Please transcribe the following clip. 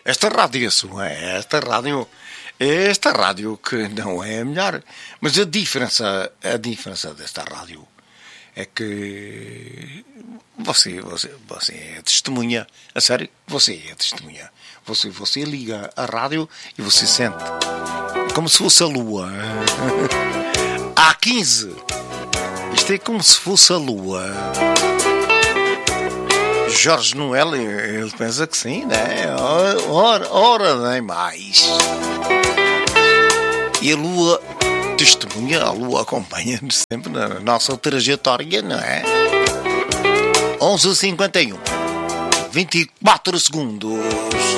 esta rádio que não é a melhor, mas a diferença desta rádio é que você é testemunha, a sério, você é testemunha. Você liga a rádio e você sente como se fosse a lua. Há 15. Isto é como se fosse a lua. Jorge Noel, ele pensa que sim, né? Ora nem mais. E a lua testemunha, a lua acompanha-nos sempre na nossa trajetória, não é? 11h51, 24 segundos.